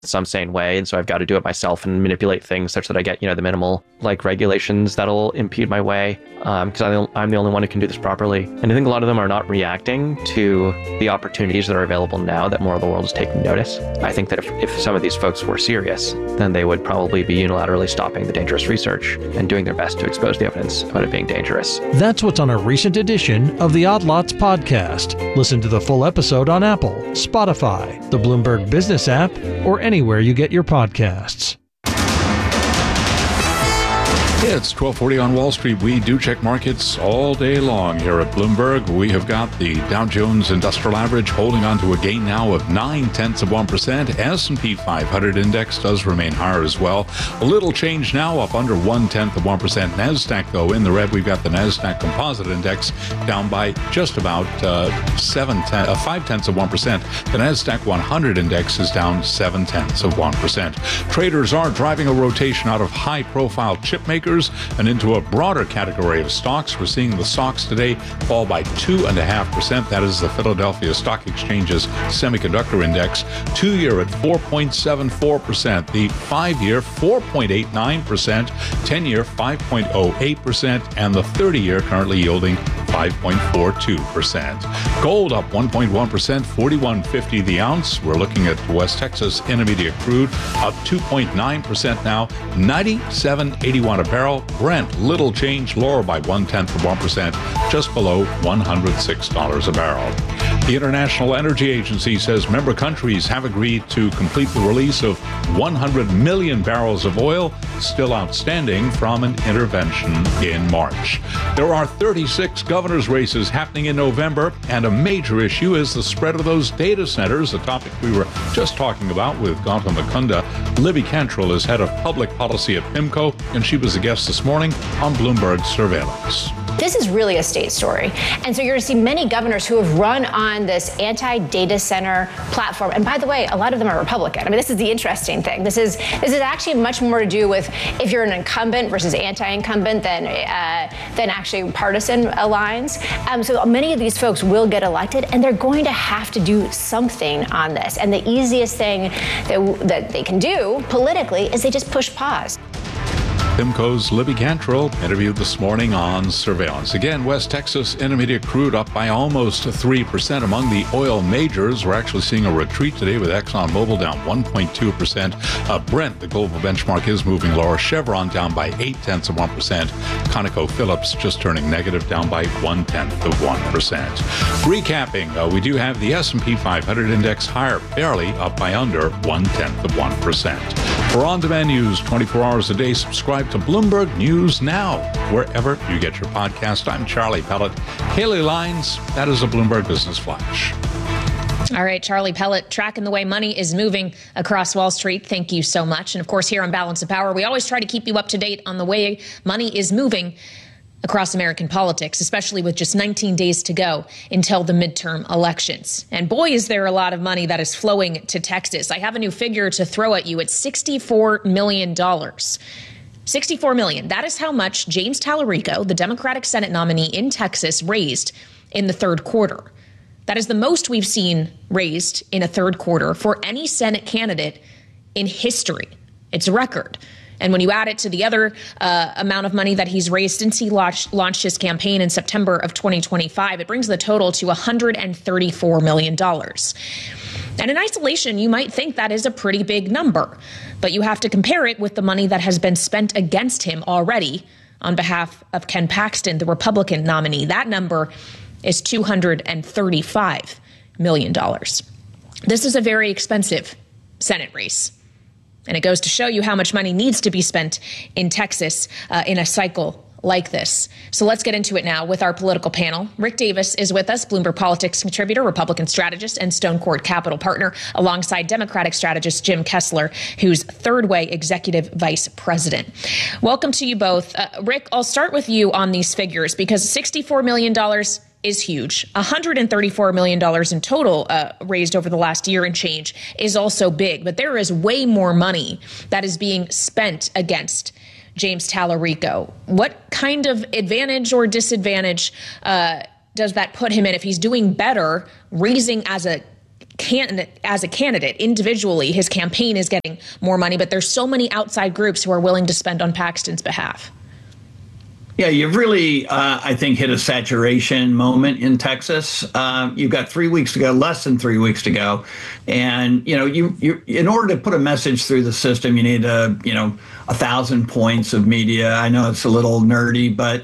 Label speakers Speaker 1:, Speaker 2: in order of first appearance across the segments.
Speaker 1: some sane way. And so I've got to do it myself and manipulate things such that I get, the minimal regulations that'll impede my way. Because I'm the only one who can do this properly. And I think a lot of them are not reacting to the opportunities that are available now that more of the world is taking notice. I think that if some of these folks were serious, then they would probably be unilaterally stopping the dangerous research and doing their best to expose the evidence about it being dangerous.
Speaker 2: That's what's on a recent edition of the Odd Lots podcast. Listen to the full episode on Apple, Spotify, the Bloomberg Business app, or anywhere you get your podcasts.
Speaker 3: It's 1240 on Wall Street. We do check markets all day long here at Bloomberg. We have got the Dow Jones Industrial Average holding on to a gain now of 0.9%. S&P 500 index does remain higher as well. A little change now, up under 0.1%. NASDAQ, though, in the red. We've got the NASDAQ Composite Index down by just about 0.5%. The NASDAQ 100 Index is down 0.7%. Traders are driving a rotation out of high-profile chip makers and into a broader category of stocks. We're seeing the stocks today fall by 2.5%. That is the Philadelphia Stock Exchange's Semiconductor Index. 2-year at 4.74%. The 5-year 4.89%. 10-year 5.08%. And the 30-year currently yielding 5.42%. Gold up 1.1%, $41.50 the ounce. We're looking at West Texas Intermediate crude up 2.9% now, $97.81 a barrel. Brent, little change, lower by 0.1%, just below $106 a barrel. The International Energy Agency says member countries have agreed to complete the release of 100 million barrels of oil still outstanding from an intervention in March. There are 36 governor's races happening in November, and a major issue is the spread of those data centers, a topic we were just talking about with Gautam Mukunda. Libby Cantrell is head of public policy at PIMCO, and she was a guest this morning on Bloomberg Surveillance.
Speaker 4: This is really a state story. And so you're going to see many governors who have run on this anti-data center platform. And by the way, a lot of them are Republican. I mean, this is the interesting thing. This is actually much more to do with if you're an incumbent versus anti-incumbent than actually partisan lines. So many of these folks will get elected, and they're going to have to do something on this. And the easiest thing that they can do politically is they just push pause.
Speaker 3: PIMCO's Libby Cantrell interviewed this morning on Surveillance. Again, West Texas Intermediate crude up by almost 3%. Among the oil majors, we're actually seeing a retreat today with ExxonMobil down 1.2%. Brent, the global benchmark, is moving lower. Chevron down by 0.8%. ConocoPhillips just turning negative, down by 0.1%. Recapping, we do have the S&P 500 index higher, barely up by under 0.1%. For on-demand news 24 hours a day, subscribe to Bloomberg News Now, wherever you get your podcast. I'm Charlie Pellet. Haley Lines, that is a Bloomberg Business Flash.
Speaker 5: All right, Charlie Pellet, tracking the way money is moving across Wall Street. Thank you so much. And of course, here on Balance of Power, we always try to keep you up to date on the way money is moving across American politics, especially with just 19 days to go until the midterm elections. And boy, is there a lot of money that is flowing to Texas. I have a new figure to throw at you. It's $64 million. $64 million. That is how much James Tallarico, the Democratic Senate nominee in Texas, raised in the third quarter. That is the most we've seen raised in a third quarter for any Senate candidate in history. It's a record. And when you add it to the other amount of money that he's raised since he launched his campaign in September of 2025, it brings the total to $134 million. And in isolation, you might think that is a pretty big number, but you have to compare it with the money that has been spent against him already on behalf of Ken Paxton, the Republican nominee. That number is $235 million. This is a very expensive Senate race. And it goes to show you how much money needs to be spent in Texas in a cycle like this. So let's get into it now with our political panel. Rick Davis is with us, Bloomberg Politics contributor, Republican strategist, and Stone Court Capital partner, alongside Democratic strategist Jim Kessler, who's Third Way executive vice president. Welcome to you both. Rick, I'll start with you on these figures because $64 million is huge. $134 million in total raised over the last year and change is also big, but there is way more money that is being spent against James Tallarico. What kind of advantage or disadvantage does that put him in if he's doing better raising as a as a candidate, individually, his campaign is getting more money, but there's so many outside groups who are willing to spend on Paxton's behalf.
Speaker 6: Yeah, you've really, I think, hit a saturation moment in Texas. You've got 3 weeks to go, less than 3 weeks to go. And, you in order to put a message through the system, you need 1,000 points of media. I know it's a little nerdy, but,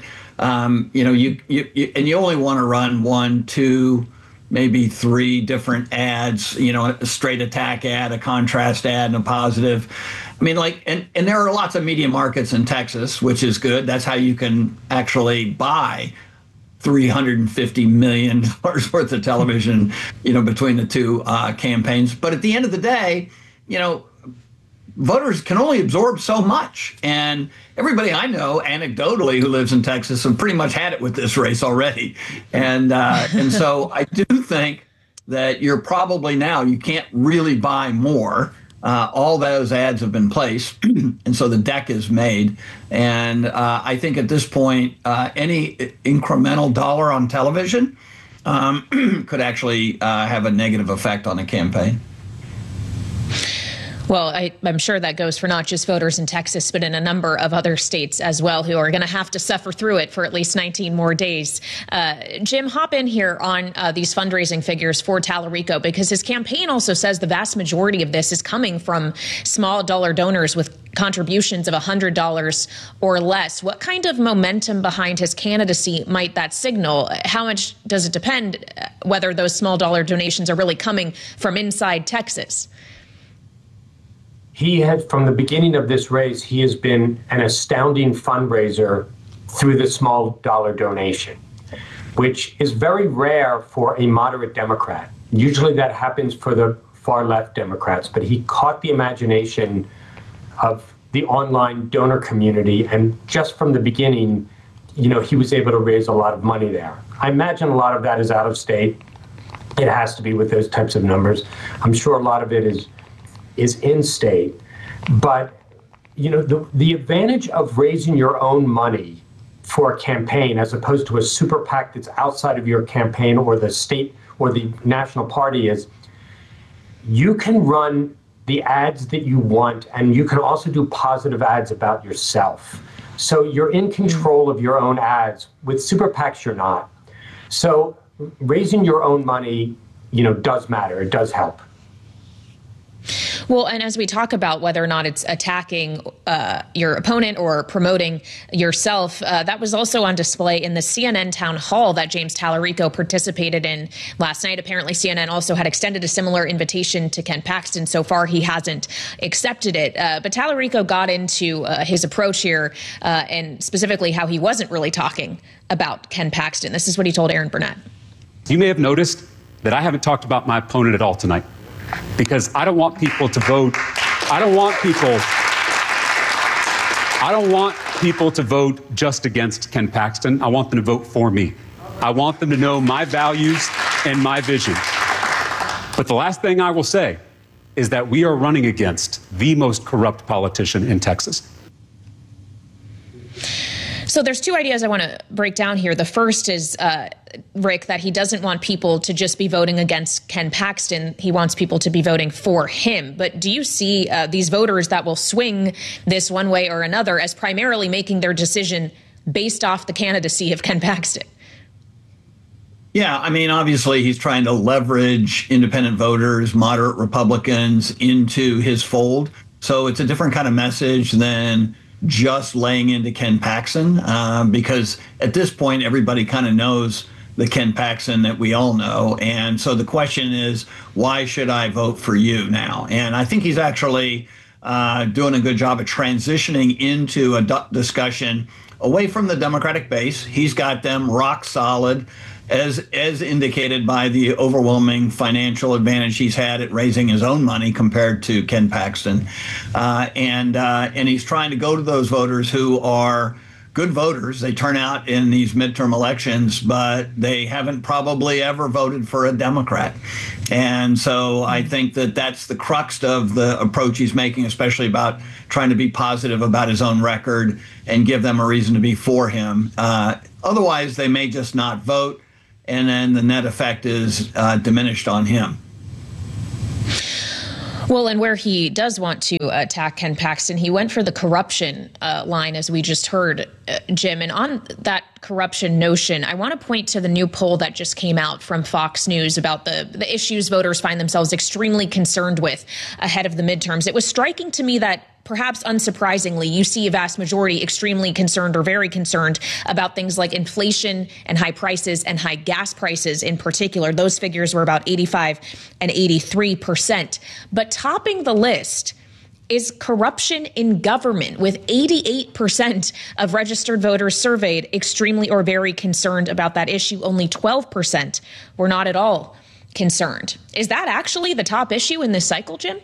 Speaker 6: you only want to run 1, 2, maybe 3 different ads, a straight attack ad, a contrast ad, and a positive. I mean, and there are lots of media markets in Texas, which is good. That's how you can actually buy $350 million worth of television, between the two campaigns. But at the end of the day, voters can only absorb so much. And everybody I know, anecdotally, who lives in Texas have pretty much had it with this race already. And so I do think that you're probably now, you can't really buy more. All those ads have been placed, and so the deck is made. And I think at this point, any incremental dollar on television could actually have a negative effect on a campaign.
Speaker 5: Well, I'm sure that goes for not just voters in Texas, but in a number of other states as well, who are going to have to suffer through it for at least 19 more days. Jim, hop in here on these fundraising figures for Tallarico, because his campaign also says the vast majority of this is coming from small dollar donors with contributions of $100 or less. What kind of momentum behind his candidacy might that signal? How much does it depend whether those small dollar donations are really coming from inside Texas?
Speaker 7: He had, from the beginning of this race, he has been an astounding fundraiser through the small dollar donation, which is very rare for a moderate Democrat. Usually that happens for the far left Democrats, but he caught the imagination of the online donor community. And just from the beginning, he was able to raise a lot of money there. I imagine a lot of that is out of state. It has to be with those types of numbers. I'm sure a lot of it is in state, but the advantage of raising your own money for a campaign as opposed to a super PAC that's outside of your campaign or the state or the national party is you can run the ads that you want, and you can also do positive ads about yourself. So you're in control of your own ads. With super PACs, you're not. So raising your own money, does matter. It does help.
Speaker 5: Well, and as we talk about whether or not it's attacking your opponent or promoting yourself, that was also on display in the CNN town hall that James Tallarico participated in last night. Apparently, CNN also had extended a similar invitation to Ken Paxton. So far, he hasn't accepted it. But Tallarico got into his approach here and specifically how he wasn't really talking about Ken Paxton. This is what he told Aaron Burnett.
Speaker 8: You may have noticed that I haven't talked about my opponent at all tonight, because I don't want people to vote. I don't want people to vote just against Ken Paxton. I want them to vote for me. I want them to know my values and my vision. But the last thing I will say is that we are running against the most corrupt politician in Texas.
Speaker 5: So there's two ideas I want to break down here. The first is, Rick, that he doesn't want people to just be voting against Ken Paxton. He wants people to be voting for him. But do you see these voters that will swing this one way or another as primarily making their decision based off the candidacy of Ken Paxton?
Speaker 6: Yeah, I mean, obviously he's trying to leverage independent voters, moderate Republicans into his fold. So it's a different kind of message than just laying into Ken Paxton, because at this point, everybody kind of knows the Ken Paxton that we all know. And so the question is, why should I vote for you now? And I think he's actually doing a good job of transitioning into a discussion away from the Democratic base. He's got them rock solid, as indicated by the overwhelming financial advantage he's had at raising his own money compared to Ken Paxton. And he's trying to go to those voters who are good voters. They turn out in these midterm elections, but they haven't probably ever voted for a Democrat. And so I think that that's the crux of the approach he's making, especially about trying to be positive about his own record and give them a reason to be for him. Otherwise, they may just not vote, and then the net effect is diminished on him.
Speaker 5: Well, and where he does want to attack Ken Paxton, he went for the corruption line, as we just heard, Jim. And on that corruption notion, I want to point to the new poll that just came out from Fox News about the issues voters find themselves extremely concerned with ahead of the midterms. It was striking to me that, perhaps unsurprisingly, you see a vast majority extremely concerned or very concerned about things like inflation and high prices and high gas prices in particular. Those figures were about 85 and 83%. But topping the list is corruption in government, with 88% of registered voters surveyed extremely or very concerned about that issue. Only 12% were not at all concerned. Is that actually the top issue in this cycle, Jim?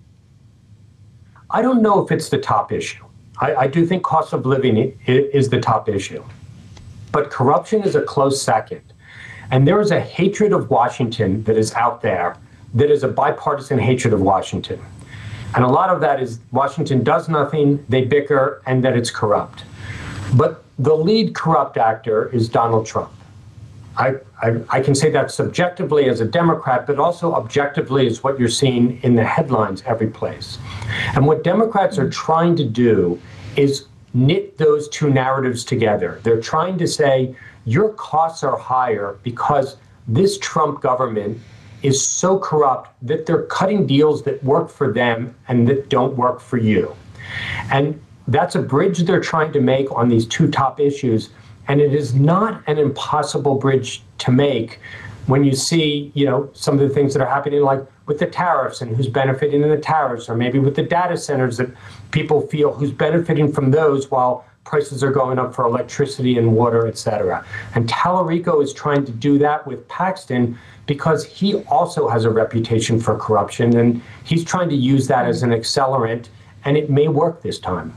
Speaker 7: I don't know if it's the top issue. I do think cost of living is the top issue. But corruption is a close second. And there is a hatred of Washington that is out there that is a bipartisan hatred of Washington. And a lot of that is Washington does nothing, they bicker, and that it's corrupt. But the lead corrupt actor is Donald Trump. I can say that subjectively as a Democrat, but also objectively as what you're seeing in the headlines every place. And what Democrats are trying to do is knit those two narratives together. They're trying to say your costs are higher because this Trump government is so corrupt that they're cutting deals that work for them and that don't work for you. And that's a bridge they're trying to make on these two top issues. And it is not an impossible bridge to make when you see, some of the things that are happening, like with the tariffs and who's benefiting in the tariffs, or maybe with the data centers that people feel who's benefiting from those while prices are going up for electricity and water, et cetera. And Tallarico is trying to do that with Paxton because he also has a reputation for corruption, and he's trying to use that as an accelerant, and it may work this time.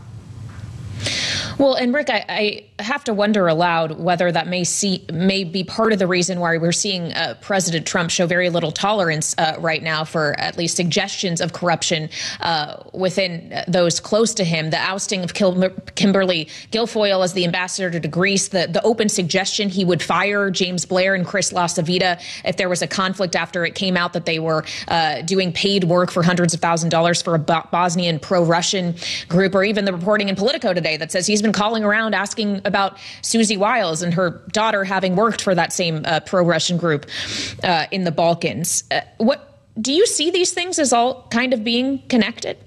Speaker 5: Well, and Rick, I have to wonder aloud whether that may be part of the reason why we're seeing President Trump show very little tolerance right now for at least suggestions of corruption within those close to him. The ousting of Kimberly Guilfoyle as the ambassador to Greece, the open suggestion he would fire James Blair and Chris LaCivita if there was a conflict after it came out that they were doing paid work for hundreds of thousands of dollars for a Bosnian pro-Russian group, or even the reporting in Politico today that says he's been calling around asking about Susie Wiles and her daughter having worked for that same pro-Russian group in the Balkans. What do you see these things as all kind of being connected?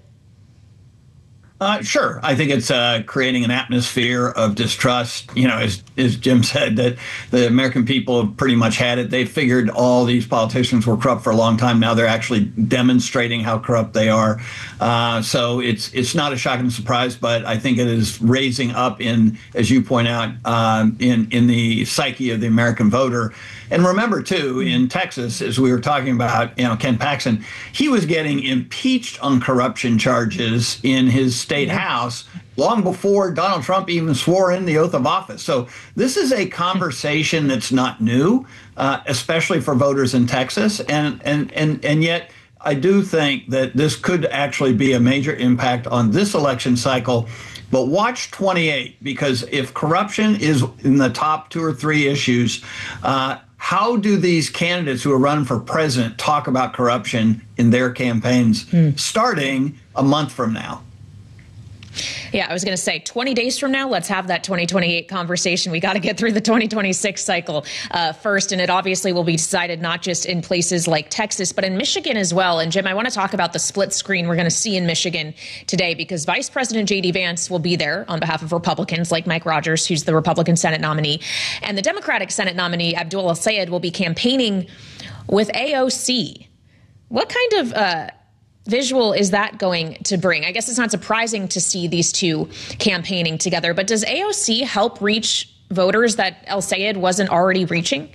Speaker 6: Sure. I think it's creating an atmosphere of distrust. As Jim said, that the American people have pretty much had it. They figured all these politicians were corrupt for a long time. Now they're actually demonstrating how corrupt they are. So it's not a shocking surprise, but I think it is raising up in, as you point out, in the psyche of the American voter. And remember, too, in Texas, as we were talking about, Ken Paxton, he was getting impeached on corruption charges in his state house long before Donald Trump even swore in the oath of office. So this is a conversation that's not new, especially for voters in Texas. And yet I do think that this could actually be a major impact on this election cycle. But watch 28, because if corruption is in the top 2 or 3 issues, how do these candidates who are running for president talk about corruption in their campaigns starting a month from now?
Speaker 5: Yeah, I was going to say 20 days from now, let's have that 2028 conversation. We got to get through the 2026 cycle first. And it obviously will be decided not just in places like Texas, but in Michigan as well. And Jim, I want to talk about the split screen we're going to see in Michigan today, because Vice President J.D. Vance will be there on behalf of Republicans like Mike Rogers, who's the Republican Senate nominee. And the Democratic Senate nominee, Abdul El-Sayed, will be campaigning with AOC. What kind of visual is that going to bring? I guess it's not surprising to see these two campaigning together, but does AOC help reach voters that El-Sayed wasn't already reaching?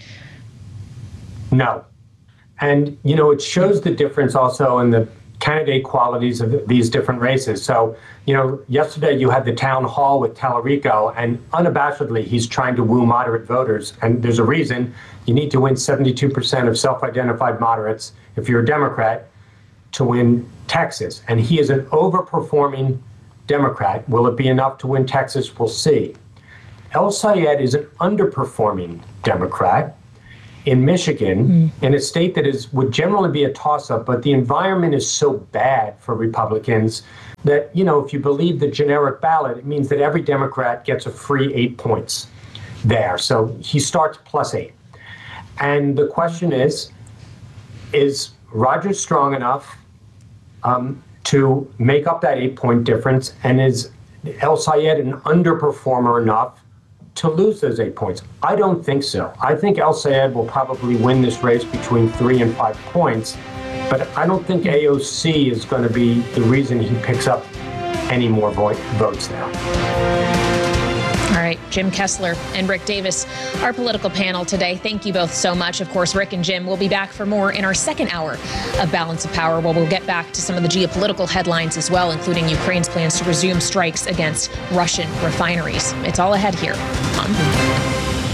Speaker 7: No. And, it shows the difference also in the candidate qualities of these different races. So, yesterday you had the town hall with Tallarico, and unabashedly he's trying to woo moderate voters. And there's a reason. You need to win 72% of self-identified moderates if you're a Democrat to win Texas. And he is an overperforming Democrat. Will it be enough to win Texas? We'll see. El-Sayed is an underperforming Democrat. in Michigan, in a state that would generally be a toss-up, but the environment is so bad for Republicans that, if you believe the generic ballot, it means that every Democrat gets a free 8 points there. So he starts +8. And the question is Rogers strong enough to make up that 8-point difference? And is El Sayed an underperformer enough to lose those 8 points? I don't think so. I think El Sayed will probably win this race between 3 and 5 points, but I don't think AOC is going to be the reason he picks up any more votes there.
Speaker 5: All right, Jim Kessler and Rick Davis, our political panel today. Thank you both so much. Of course, Rick and Jim will be back for more in our second hour of Balance of Power, where we'll get back to some of the geopolitical headlines as well, including Ukraine's plans to resume strikes against Russian refineries. It's all ahead here on Bloomberg.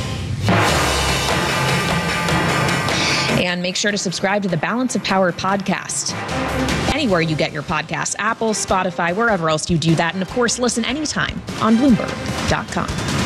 Speaker 5: And make sure to subscribe to the Balance of Power podcast anywhere you get your podcasts, Apple, Spotify, wherever else you do that. And of course, listen anytime on Bloomberg.com.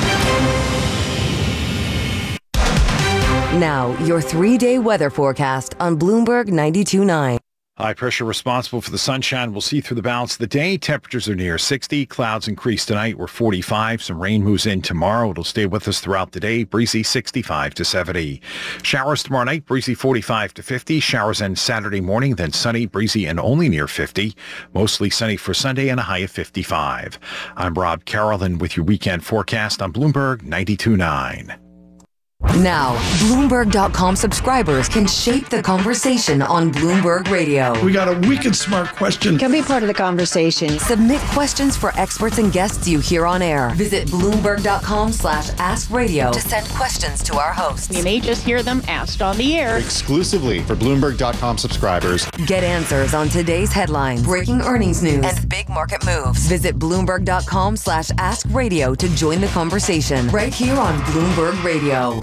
Speaker 9: Now, your 3-day weather forecast on Bloomberg 92.9.
Speaker 10: High pressure responsible for the sunshine. We'll see through the balance of the day. Temperatures are near 60. Clouds increase tonight. We're 45. Some rain moves in tomorrow. It'll stay with us throughout the day. Breezy 65 to 70. Showers tomorrow night. Breezy 45 to 50. Showers end Saturday morning. Then sunny, breezy, and only near 50. Mostly sunny for Sunday and a high of 55. I'm Rob Carrollton with your weekend forecast on Bloomberg 92.9.
Speaker 9: Now, Bloomberg.com subscribers can shape the conversation on Bloomberg Radio.
Speaker 11: We got a wicked smart question.
Speaker 12: Can be part of the conversation.
Speaker 9: Submit questions for experts and guests you hear on air. Visit Bloomberg.com/askradio to send questions to our hosts.
Speaker 12: You may just hear them asked on the air.
Speaker 13: Exclusively for Bloomberg.com subscribers.
Speaker 9: Get answers on today's headlines, breaking earnings news, and big market moves. Visit Bloomberg.com/askradio to join the conversation right here on Bloomberg Radio.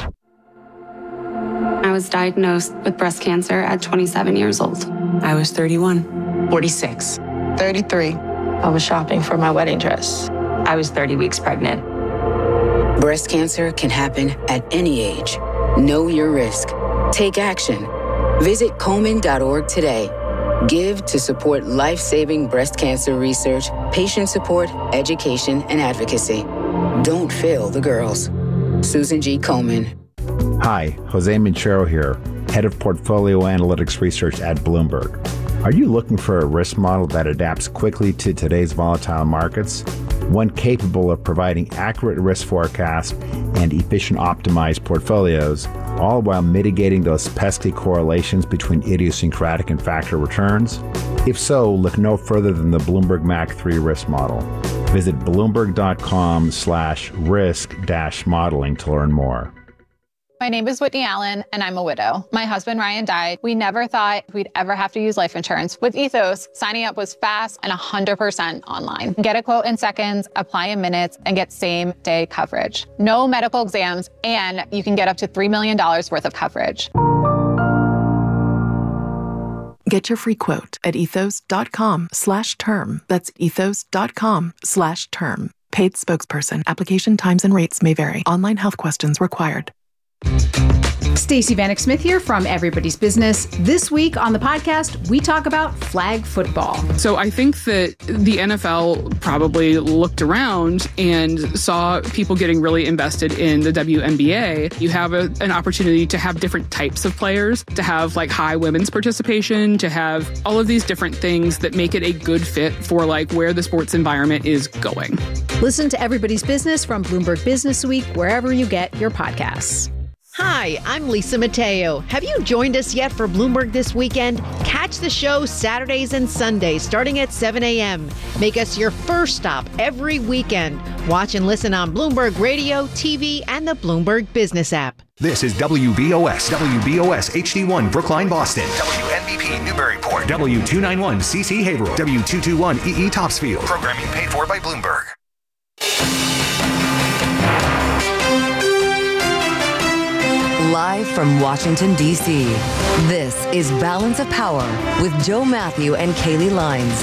Speaker 14: I was diagnosed with breast cancer at 27 years old.
Speaker 15: I was 31. 46.
Speaker 16: 33. I was shopping for my wedding dress.
Speaker 15: I was 30 weeks pregnant.
Speaker 17: Breast cancer can happen at any age. Know your risk. Take action. Visit Komen.org today. Give to support life-saving breast cancer research, patient support, education, and advocacy. Don't fail the girls. Susan G. Komen.
Speaker 18: Hi, Jose Minchero here, Head of Portfolio Analytics Research at Bloomberg. Are you looking for a risk model that adapts quickly to today's volatile markets? One capable of providing accurate risk forecasts and efficient optimized portfolios, all while mitigating those pesky correlations between idiosyncratic and factor returns? If so, look no further than the Bloomberg MAC 3 risk model. Visit bloomberg.com/risk-modeling to learn more.
Speaker 19: My name is Whitney Allen, and I'm a widow. My husband, Ryan, died. We never thought we'd ever have to use life insurance. With Ethos, signing up was fast and 100% online. Get a quote in seconds, apply in minutes, and get same-day coverage. No medical exams, and you can get up to $3 million worth of coverage.
Speaker 20: Get your free quote at ethos.com/term. That's ethos.com/term. Paid spokesperson. Application times and rates may vary. Online health questions required.
Speaker 21: Stacey Vanek Smith here from Everybody's Business. This week on the podcast, we talk about flag football.
Speaker 22: So I think that the NFL probably looked around and saw people getting really invested in the WNBA. You have an opportunity to have different types of players, to have like high women's participation, to have all of these different things that make it a good fit for like where the sports environment is going.
Speaker 21: Listen to Everybody's Business from Bloomberg Business Week, wherever you get your podcasts.
Speaker 23: Hi, I'm Lisa Mateo. Have you joined us yet for Bloomberg This Weekend? Catch the show Saturdays and Sundays starting at 7 a.m. Make us your first stop every weekend. Watch and listen on Bloomberg Radio, TV, and the Bloomberg Business app.
Speaker 24: This is WBOS HD1 Brookline, Boston. WNBP Newburyport. W291 CC Haverhill. W221 EE Topsfield. Programming paid for by Bloomberg.
Speaker 9: Live from Washington, D.C., this is Balance of Power with Joe Matthew and Kaylee Lines.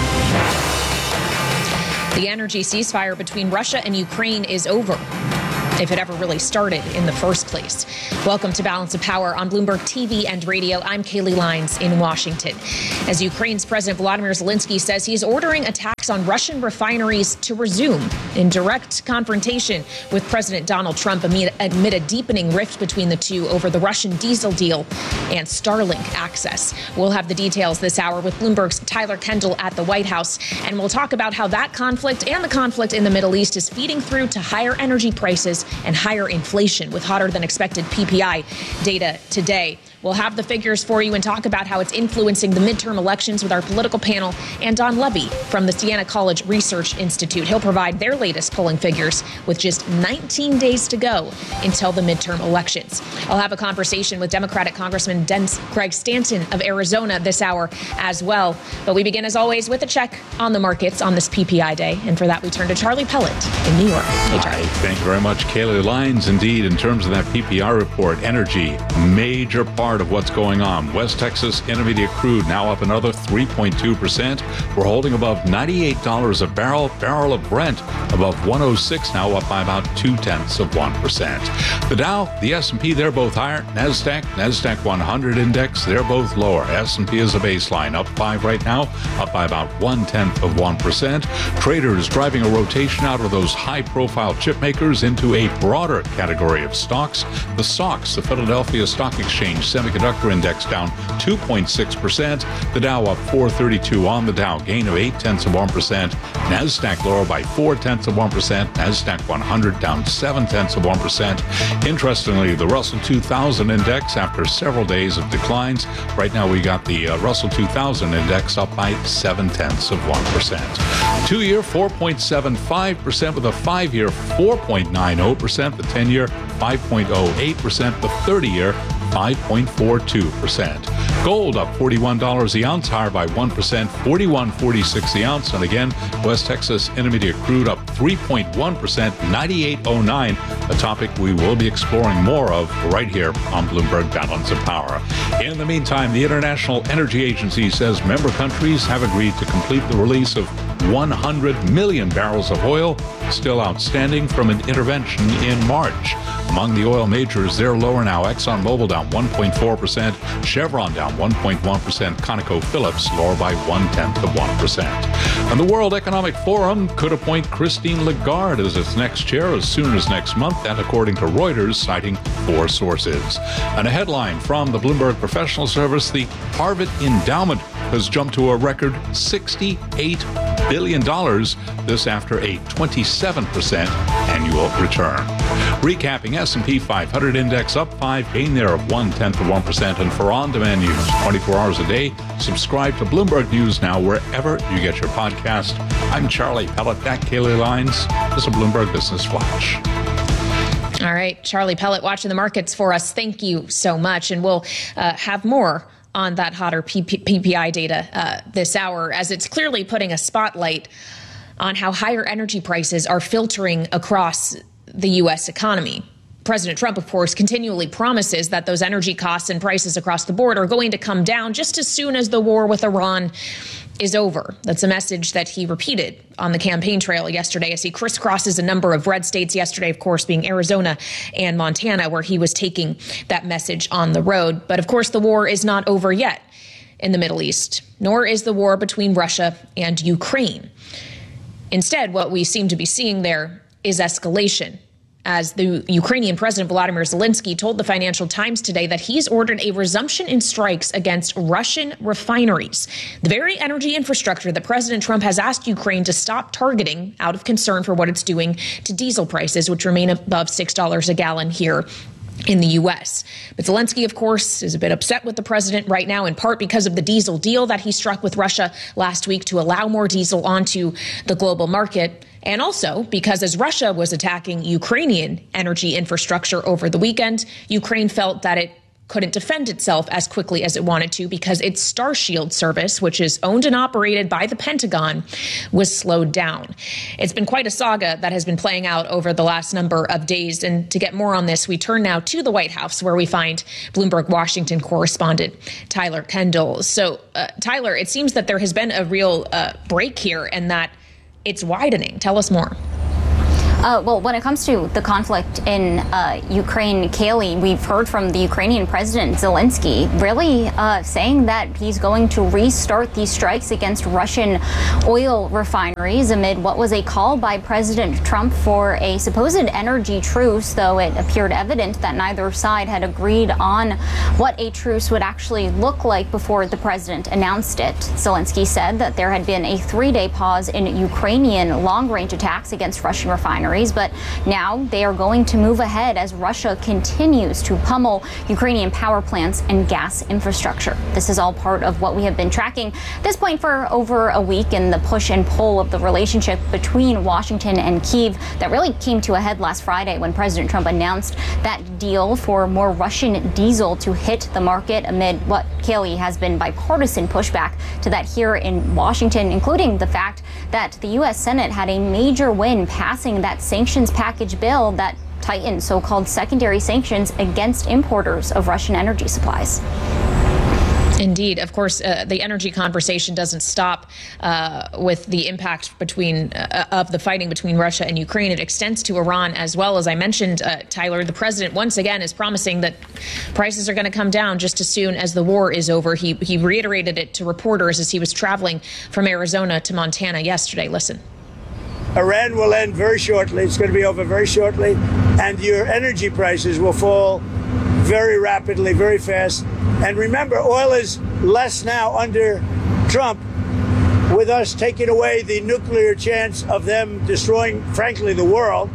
Speaker 5: The energy ceasefire between Russia and Ukraine is over. if it ever really started in the first place. Welcome to Balance of Power on Bloomberg TV and radio. I'm Kaylee Lines in Washington. As Ukraine's President Volodymyr Zelensky says he's ordering attacks on Russian refineries to resume in direct confrontation with President Donald Trump amid a deepening rift between the two over the Russian diesel deal and Starlink access. We'll have the details this hour with Bloomberg's Tyler Kendall at the White House, and we'll talk about how that conflict and the conflict in the Middle East is feeding through to higher energy prices and higher inflation with hotter than expected PPI data today. We'll have the figures for you and talk about how it's influencing the midterm elections with our political panel and Don Levy from the Siena College Research Institute. He'll provide their latest polling figures with just 19 days to go until the midterm elections. I'll have a conversation with Democratic Congressman Greg Stanton of Arizona this hour as well. But we begin, as always, with a check on the markets on this PPI day. And for that, we turn to Charlie Pellet in New York. Hey, Charlie.
Speaker 1: Thank you very much, Kaylee Lines. Indeed, in terms of that PPI report, energy, major part of what's going on. West Texas Intermediate crude now up another 3.2%. We're holding above $98 a barrel. Barrel of Brent above 106, now up by about 0.2%. The Dow, the S&P, they're both higher. NASDAQ 100 index, they're both lower. S&P is a baseline, up 5 right now, up by about 0.1%. Traders driving a rotation out of those high-profile chip makers into a broader category of stocks. The SOX, the Philadelphia Stock Exchange Semiconductor Index, down 2.6%. The Dow up 432 on the Dow, gain of 0.8%. NASDAQ lower by 0.4%. NASDAQ 100 down 0.7%. Interestingly, the Russell 2000 Index, after several days of declines, right now we got the Russell 2000 Index up by 0.7%. 2-year 4.75%, with a 5-year 4.90%, the 10-year 5.08%, the 30-year 5.42%. Gold up $41 the ounce, higher by 1%, $41.46 the ounce. And again, West Texas Intermediate crude up 3.1%, $98.09, a topic we will be exploring more of right here on Bloomberg Balance of Power. In the meantime, the International Energy Agency says member countries have agreed to complete the release of 100 million barrels of oil still outstanding from an intervention in March. Among the oil majors, they're lower now. ExxonMobil down 1.4%, Chevron down 1.1%, ConocoPhillips lower by 0.1%. And the World Economic Forum could appoint Christine Lagarde as its next chair as soon as next month, that according to Reuters, citing 4 sources. And a headline from the Bloomberg Professional Service: the Harvard Endowment has jumped to a record $68 billion, this after a 27% annual return. Recapping, S&P 500 index up 5, gain there of 0.1%. And for on-demand news 24 hours a day, subscribe to Bloomberg News Now wherever you get your podcast. I'm Charlie Pellet, that Kaylee Lines. This is a Bloomberg Business Flash.
Speaker 5: All right, Charlie Pellet watching the markets for us. Thank you so much. And we'll have more on that hotter PPI data this hour, as it's clearly putting a spotlight on how higher energy prices are filtering across the U.S. economy. President Trump, of course, continually promises that those energy costs and prices across the board are going to come down just as soon as the war with Iran is over. That's a message that he repeated on the campaign trail yesterday as he crisscrosses a number of red states, yesterday, of course, being Arizona and Montana, where he was taking that message on the road. But of course, the war is not over yet in the Middle East, nor is the war between Russia and Ukraine. Instead, what we seem to be seeing there is escalation, as the Ukrainian President Volodymyr Zelensky told the Financial Times today that he's ordered a resumption in strikes against Russian refineries, the very energy infrastructure that President Trump has asked Ukraine to stop targeting out of concern for what it's doing to diesel prices, which remain above $6 a gallon here in the U.S. But Zelensky, of course, is a bit upset with the president right now, in part because of the diesel deal that he struck with Russia last week to allow more diesel onto the global market. And also because as Russia was attacking Ukrainian energy infrastructure over the weekend, Ukraine felt that it couldn't defend itself as quickly as it wanted to because its Starshield service, which is owned and operated by the Pentagon, was slowed down. It's been quite a saga that has been playing out over the last number of days. And to get more on this, we turn now to the White House, where we find Bloomberg Washington correspondent Tyler Kendall. So, Tyler, it seems that there has been a real break here and that it's widening. Tell us more.
Speaker 2: Well, when it comes to the conflict in Ukraine, Kayleigh, we've heard from the Ukrainian President Zelensky really saying that he's going to restart these strikes against Russian oil refineries amid what was a call by President Trump for a supposed energy truce, though it appeared evident that neither side had agreed on what a truce would actually look like before the president announced it. Zelensky said that there had been a 3-day pause in Ukrainian long-range attacks against Russian refineries, but now they are going to move ahead as Russia continues to pummel Ukrainian power plants and gas infrastructure. This is all part of what we have been tracking at this point for over a week in the push and pull of the relationship between Washington and Kyiv that really came to a head last Friday when President Trump announced that deal for more Russian diesel to hit the market amid what, Kayleigh, has been bipartisan pushback to that here in Washington, including the fact that the U.S. Senate had a major win passing that sanctions package bill that tightened so-called secondary sanctions against importers of Russian energy supplies.
Speaker 5: Indeed. Of course, the energy conversation doesn't stop with the impact of the fighting between Russia and Ukraine. It extends to Iran as well. As I mentioned, Tyler, the president once again is promising that prices are going to come down just as soon as the war is over. He reiterated it to reporters as he was traveling from Arizona to Montana yesterday. Listen.
Speaker 3: Iran will end very shortly. It's going to be over very shortly. And your energy prices will fall very rapidly, very fast. And remember, oil is less now under Trump, with us taking away the nuclear chance of them destroying, frankly, the world.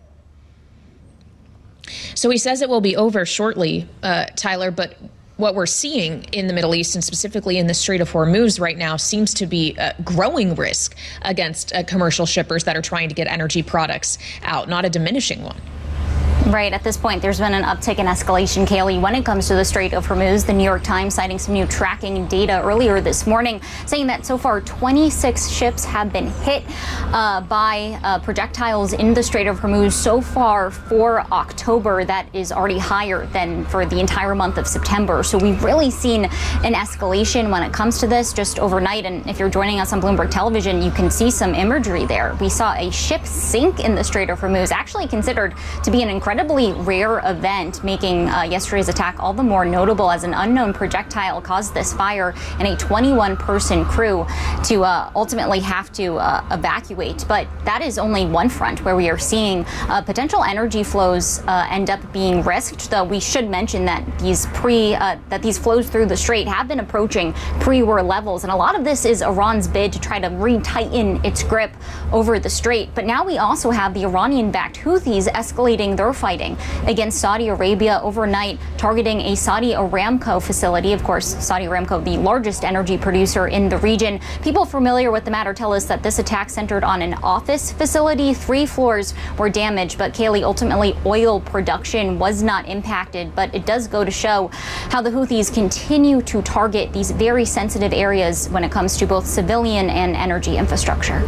Speaker 5: So he says it will be over shortly, Tyler, but what we're seeing in the Middle East and specifically in the Strait of Hormuz right now seems to be a growing risk against commercial shippers that are trying to get energy products out, not a diminishing one.
Speaker 2: Right. At this point, there's been an uptick in escalation, Kayleigh, when it comes to the Strait of Hormuz. The New York Times citing some new tracking data earlier this morning, saying that so far 26 ships have been hit by projectiles in the Strait of Hormuz so far for October. That is already higher than for the entire month of September. So we've really seen an escalation when it comes to this just overnight. And if you're joining us on Bloomberg Television, you can see some imagery there. We saw a ship sink in the Strait of Hormuz, actually considered to be an incredibly rare event, making yesterday's attack all the more notable as an unknown projectile caused this fire and a 21-person crew to ultimately have to evacuate. But that is only one front where we are seeing potential energy flows end up being risked, though we should mention that these flows through the strait have been approaching pre-war levels. And a lot of this is Iran's bid to try to re-tighten its grip over the strait. But now we also have the Iranian-backed Houthis escalating their fighting against Saudi Arabia overnight, targeting a Saudi Aramco facility. Of course, Saudi Aramco, the largest energy producer in the region. People familiar with the matter tell us that this attack centered on an office facility. 3 floors were damaged, but Kayleigh, ultimately oil production was not impacted. But it does go to show how the Houthis continue to target these very sensitive areas when it comes to both civilian and energy infrastructure.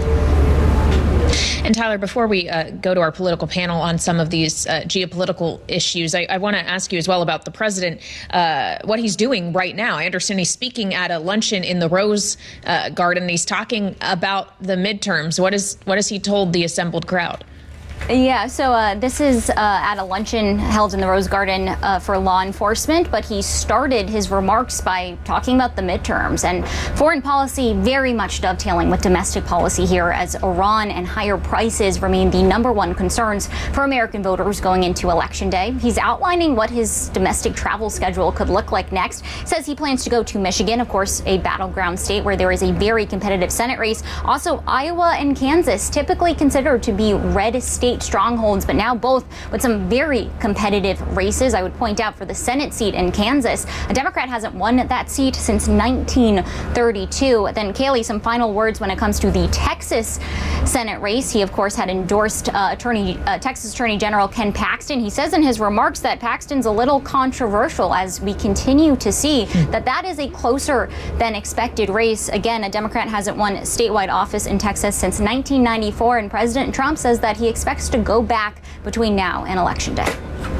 Speaker 5: And Tyler, before we go to our political panel on some of these geopolitical issues, I want to ask you as well about the president, what he's doing right now. I understand he's speaking at a luncheon in the Rose Garden. He's talking about the midterms. What has he told the assembled crowd?
Speaker 2: Yeah, so this is at a luncheon held in the Rose Garden for law enforcement, but he started his remarks by talking about the midterms and foreign policy very much dovetailing with domestic policy here, as Iran and higher prices remain the #1 concerns for American voters going into Election Day. He's outlining what his domestic travel schedule could look like next. Says he plans to go to Michigan, of course, a battleground state where there is a very competitive Senate race. Also, Iowa and Kansas, typically considered to be red state strongholds, but now both with some very competitive races. I would point out for the Senate seat in Kansas, a Democrat hasn't won that seat since 1932. Then Kayleigh, some final words when it comes to the Texas Senate race. He, of course, had endorsed Texas Attorney General Ken Paxton. He says in his remarks that Paxton's a little controversial as we continue to see that is a closer than expected race. Again, a Democrat hasn't won statewide office in Texas since 1994, and President Trump says that he expects to go back between now and Election Day.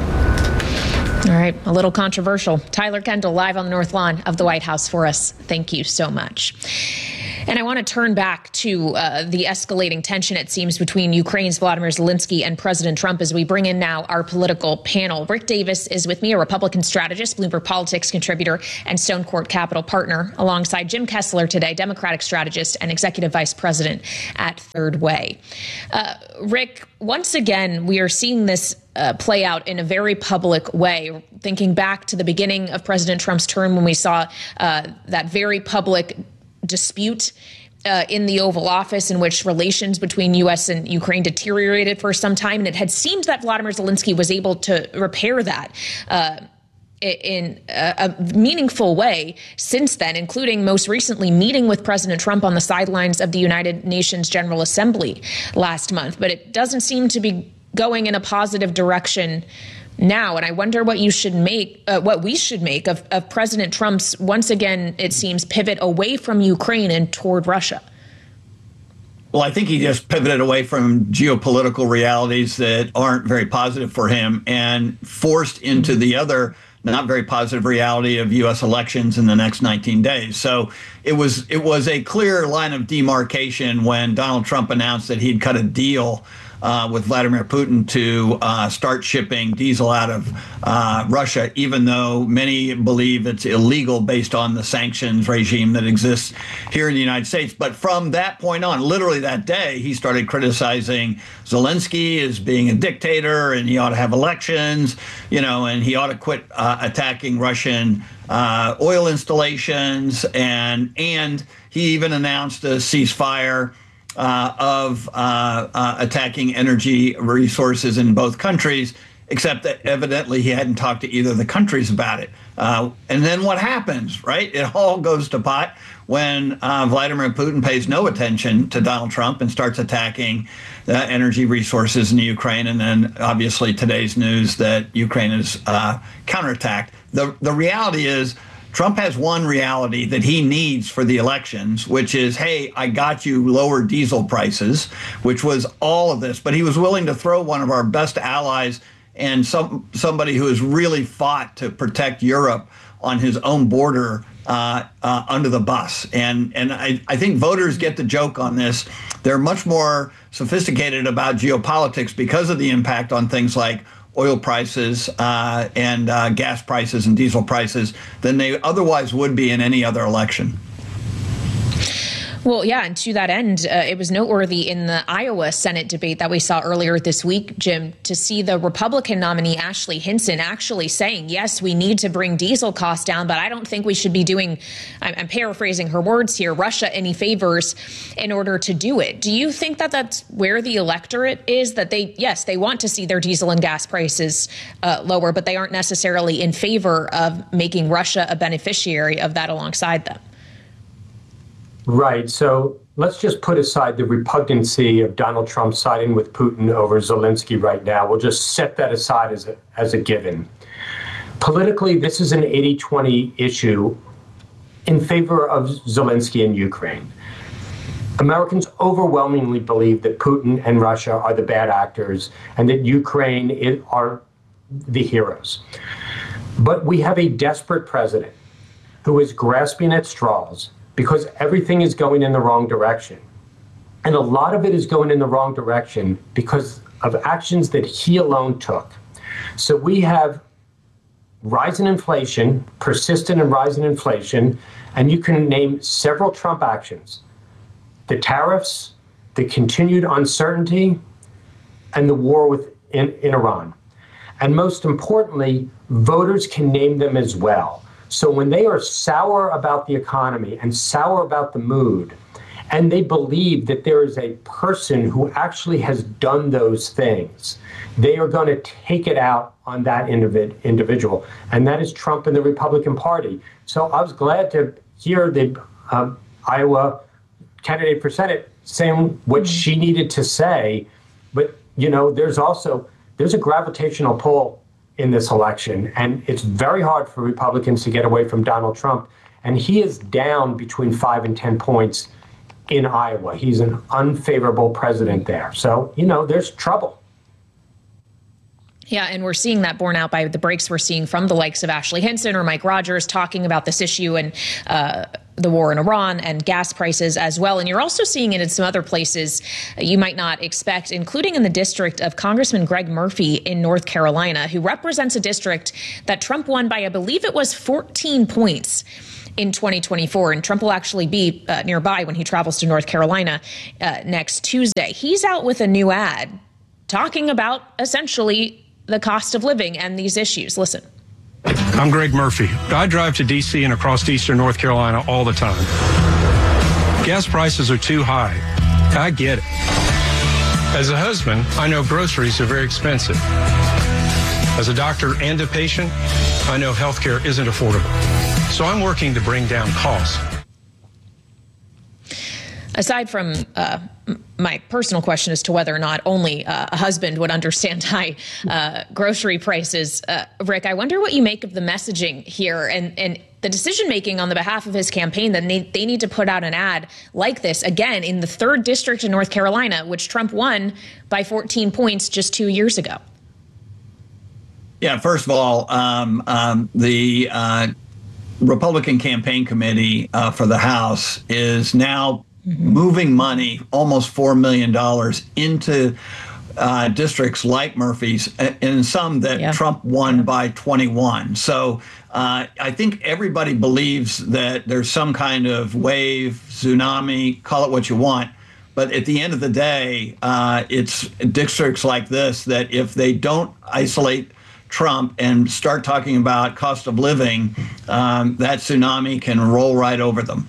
Speaker 5: All right, a little controversial. Tyler Kendall live on the North Lawn of the White House for us. Thank you so much. And I want to turn back to the escalating tension, it seems, between Ukraine's Vladimir Zelensky and President Trump as we bring in now our political panel. Rick Davis is with me, a Republican strategist, Bloomberg Politics contributor, and Stone Court Capital partner, alongside Jim Kessler today, Democratic strategist and executive vice president at Third Way. Rick, once again, we are seeing this play out in a very public way. Thinking back to the beginning of President Trump's term when we saw that very public dispute in the Oval Office in which relations between U.S. and Ukraine deteriorated for some time. And it had seemed that Vladimir Zelensky was able to repair that in a meaningful way since then, including most recently meeting with President Trump on the sidelines of the United Nations General Assembly last month. But it doesn't seem to be going in a positive direction now. And I wonder what we should make of President Trump's, once again, it seems, pivot away from Ukraine and toward Russia.
Speaker 4: Well, I think he just pivoted away from geopolitical realities that aren't very positive for him and forced into the other not very positive reality of U.S. elections in the next 19 days. So it was a clear line of demarcation when Donald Trump announced that he'd cut a deal with Vladimir Putin to start shipping diesel out of Russia, even though many believe it's illegal based on the sanctions regime that exists here in the United States. But from that point on, literally that day, he started criticizing Zelensky as being a dictator and he ought to have elections, and he ought to quit attacking Russian oil installations. And he even announced a ceasefire of attacking energy resources in both countries, except that evidently he hadn't talked to either of the countries about it. And then what happens, right? It all goes to pot when Vladimir Putin pays no attention to Donald Trump and starts attacking the energy resources in the Ukraine. And then obviously today's news that Ukraine is counterattacked. The reality is, Trump has one reality that he needs for the elections, which is, hey, I got you lower diesel prices, which was all of this. But he was willing to throw one of our best allies and somebody who has really fought to protect Europe on his own border under the bus. And I think voters get the joke on this. They're much more sophisticated about geopolitics because of the impact on things like oil prices and gas prices and diesel prices than they otherwise would be in any other election.
Speaker 5: Well, yeah, and to that end, it was noteworthy in the Iowa Senate debate that we saw earlier this week, Jim, to see the Republican nominee Ashley Hinson actually saying, yes, we need to bring diesel costs down, but I don't think we should be doing, I'm paraphrasing her words here, Russia any favors in order to do it. Do you think that that's where the electorate is, that they want to see their diesel and gas prices lower, but they aren't necessarily in favor of making Russia a beneficiary of that alongside them?
Speaker 6: Right. So let's just put aside the repugnancy of Donald Trump siding with Putin over Zelensky right now. We'll just set that aside as a given. Politically, this is an 80-20 issue in favor of Zelensky and Ukraine. Americans overwhelmingly believe that Putin and Russia are the bad actors and that Ukraine are the heroes. But we have a desperate president who is grasping at straws because everything is going in the wrong direction. And a lot of it is going in the wrong direction because of actions that he alone took. So we have rising inflation, persistent and rising inflation, and you can name several Trump actions. The tariffs, the continued uncertainty, and the war in Iran. And most importantly, voters can name them as well. So when they are sour about the economy and sour about the mood, and they believe that there is a person who actually has done those things, they are going to take it out on that individual. And that is Trump and the Republican Party. So I was glad to hear the Iowa candidate for Senate saying what she needed to say. But, there's a gravitational pull in this election, and it's very hard for Republicans to get away from Donald Trump. And he is down between 5 and 10 points in Iowa. He's an unfavorable president there. So, there's trouble.
Speaker 5: Yeah, and we're seeing that borne out by the breaks we're seeing from the likes of Ashley Hinson or Mike Rogers talking about this issue and the war in Iran and gas prices as well. And you're also seeing it in some other places you might not expect, including in the district of Congressman Greg Murphy in North Carolina, who represents a district that Trump won by, I believe it was 14 points in 2024. And Trump will actually be nearby when he travels to North Carolina next Tuesday. He's out with a new ad talking about essentially the cost of living and these issues. Listen.
Speaker 7: I'm Greg Murphy. I drive to D.C. and across eastern North Carolina all the time. Gas prices are too high. I get it. As a husband, I know groceries are very expensive. As a doctor and a patient, I know healthcare isn't affordable. So I'm working to bring down costs.
Speaker 5: Aside from my personal question as to whether or not only a husband would understand high grocery prices, Rick, I wonder what you make of the messaging here and the decision making on the behalf of his campaign that they need to put out an ad like this, again, in the 3rd district in North Carolina, which Trump won by 14 points just 2 years ago.
Speaker 4: Yeah, first of all, the Republican campaign committee for the House is now moving money, almost $4 million, into districts like Murphy's, and some that Trump won by 21. So I think everybody believes that there's some kind of wave, tsunami, call it what you want. But at the end of the day, it's districts like this that if they don't isolate Trump and start talking about cost of living, that tsunami can roll right over them.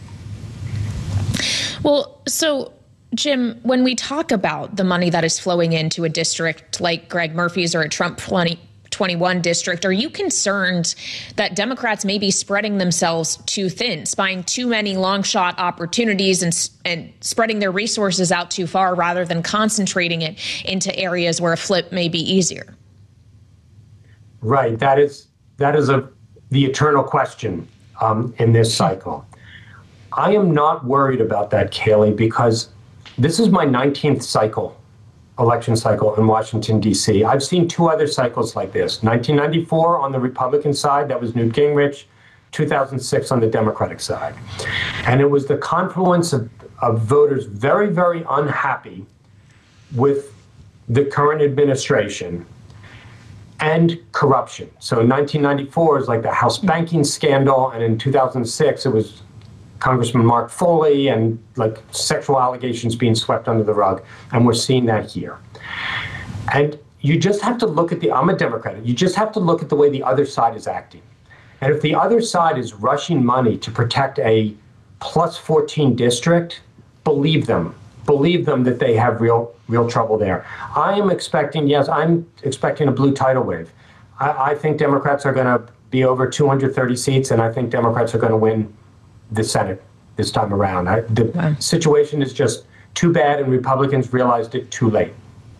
Speaker 5: Well, so, Jim, when we talk about the money that is flowing into a district like Greg Murphy's or a Trump 2021 district, are you concerned that Democrats may be spreading themselves too thin, spying too many long shot opportunities and spreading their resources out too far rather than concentrating it into areas where a flip may be easier?
Speaker 6: Right. That is the eternal question in this cycle. I am not worried about that, Kayleigh, because this is my 19th election cycle in Washington, D.C. I've seen 2 other cycles like this. 1994 on the Republican side, that was Newt Gingrich. 2006 on the Democratic side. And it was the confluence of voters very, very unhappy with the current administration and corruption. So in 1994 is like the House banking scandal, and in 2006 it was Congressman Mark Foley and like sexual allegations being swept under the rug, and we're seeing that here. And you just have to look at I'm a Democrat, you just have to look at the way the other side is acting. And if the other side is rushing money to protect a plus 14 district, believe them that they have real trouble there. I'm expecting a blue tidal wave. I think Democrats are going to be over 230 seats, and I think Democrats are going to win the Senate this time around. The situation is just too bad, and Republicans realized it too late.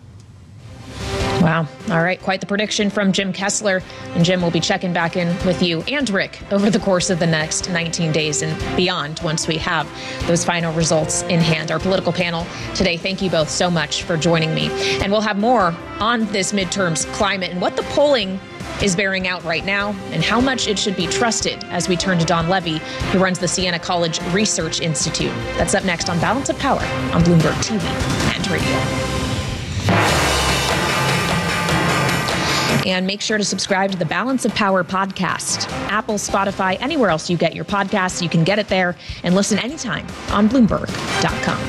Speaker 5: Wow. All right. Quite the prediction from Jim Kessler. And Jim, will be checking back in with you and Rick over the course of the next 19 days and beyond once we have those final results in hand. Our political panel today, thank you both so much for joining me. And we'll have more on this midterms climate and what the polling is bearing out right now and how much it should be trusted as we turn to Don Levy, who runs the Siena College Research Institute. That's up next on Balance of Power on Bloomberg TV and radio. And make sure to subscribe to the Balance of Power podcast. Apple, Spotify, anywhere else you get your podcasts, you can get it there and listen anytime on Bloomberg.com.